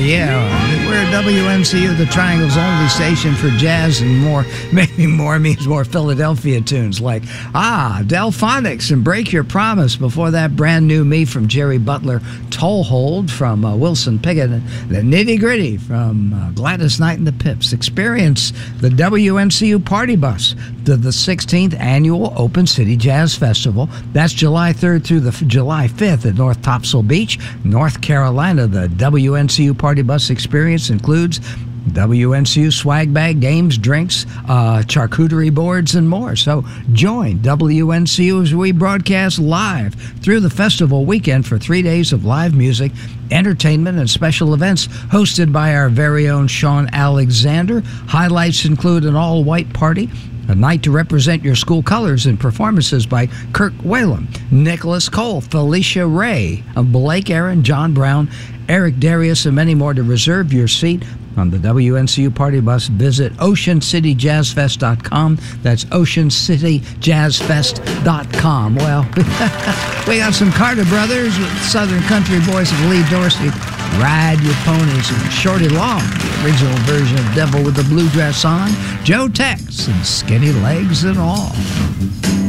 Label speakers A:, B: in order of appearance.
A: Yeah, we're WNCU, the Triangle's only station for jazz and more. Maybe more means more Philadelphia tunes like, Delphonics and Break Your Promise. Before that, Brand New Me from Jerry Butler, Tollhold from Wilson Pickett, and The Nitty Gritty from Gladys Knight and the Pips. Experience the WNCU Party Bus to the 16th Annual Open City Jazz Festival. That's July 3rd through the July 5th at North Topsail Beach, North Carolina. The WNCU Party Bus experience includes WNCU swag bag, games, drinks, charcuterie boards, and more. So join WNCU as we broadcast live through the festival weekend for 3 days of live music, entertainment, and special events hosted by our very own Sean Alexander. Highlights include an all-white party, a night to represent your school colors, and performances by Kirk Whalum, Nicholas Cole, Felicia Ray, Blake Aaron, John Brown, Eric Darius, and many more. To reserve your seat on the WNCU Party Bus, visit OceanCityJazzFest.com. That's OceanCityJazzFest.com. Well, we got some Carter Brothers with Southern Country voice of Lee Dorsey. Ride Your Ponies, and Shorty Long, the original version of Devil with the Blue Dress On. Joe Tex and Skinny Legs and All.